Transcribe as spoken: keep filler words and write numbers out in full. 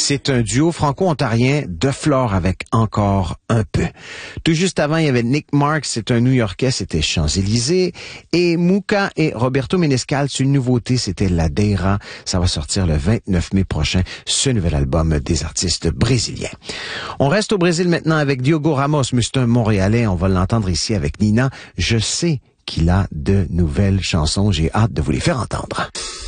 C'est un duo franco-ontarien de Flore avec Encore un peu. Tout juste avant, il y avait Nick Marks, c'est un New-Yorkais, c'était Champs-Élysées. Et Mouka et Roberto Menescal, c'est une nouveauté, c'était La Deira. Ça va sortir le vingt-neuf mai prochain, ce nouvel album des artistes brésiliens. On reste au Brésil maintenant avec Diogo Ramos, mais c'est un Montréalais. On va l'entendre ici avec Nina. Je sais qu'il a de nouvelles chansons. J'ai hâte de vous les faire entendre.